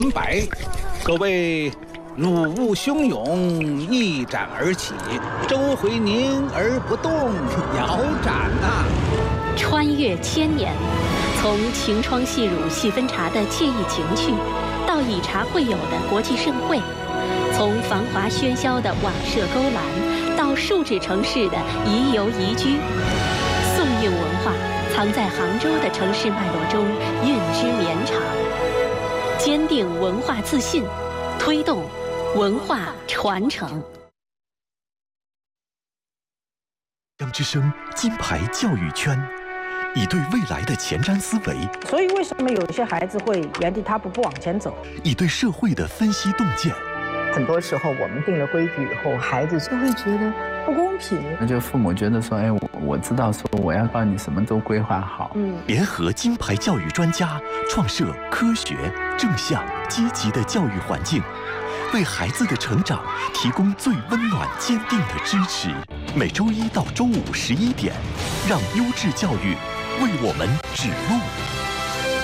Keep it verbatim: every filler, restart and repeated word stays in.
白，可谓鲁雾汹涌，一展而起，周回凝而不动，遥斩呐、啊！ 穿越千年，从晴窗细乳细分茶的惬意情趣，到以茶会友的国际盛会；从繁华喧嚣的瓦舍勾栏，到数指城市的宜游宜居。宋韵文化藏在杭州的城市脉络中，韵之绵长。坚定文化自信，推动文化传承。 央之声金牌教育圈，以对未来的前瞻思维， 所以为什么有些孩子会原地踏步不往前走？ 以对社会的分析洞见。 很多时候我们定了规矩以后，孩子就会觉得不公平。 那就父母觉得说，哎，我我知道说我要帮你什么都规划好。 嗯，联合金牌教育专家，创设科学、正向、积极的教育环境，为孩子的成长提供最温暖、坚定的支持。每周一到周五十一点，让优质教育为我们指路。